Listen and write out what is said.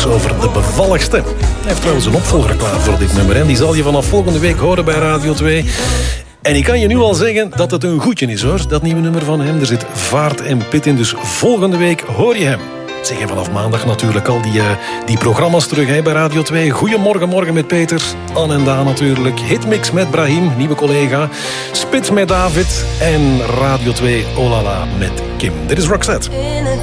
over de bevalligste. Hij heeft trouwens een opvolger klaar voor dit nummer. En die zal je vanaf volgende week horen bij Radio 2. En ik kan je nu al zeggen dat het een goedje is, hoor. Dat nieuwe nummer van hem. Er zit vaart en pit in, dus volgende week hoor je hem. Zeg, en vanaf maandag natuurlijk al die programma's terug hè, bij Radio 2. Goedemorgen, morgen met Peter. Anne en Daan natuurlijk. Hitmix met Brahim, nieuwe collega. Spits met David. En Radio 2 Olala met Kim. Dit is Roxette.